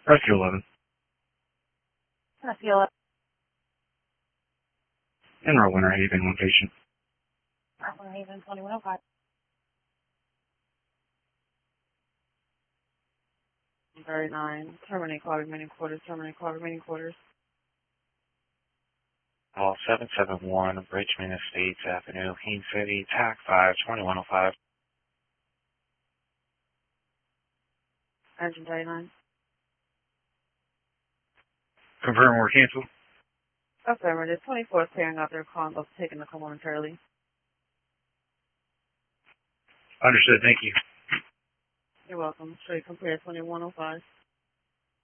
Rescue 11. Rescue 11. Enroll Winter Haven, one patient. Winter Haven, 2105. 39. Terminate call remaining quarters. Terminate call remaining quarters. Call 771 Richmond Estates Avenue, Haines City, TAC 5, 2105. Engine 39. Confirm we're canceled. Affirmative. 24 clearing out their call and both taking the call momentarily. Understood, thank you. You're welcome. Straight compare 2105.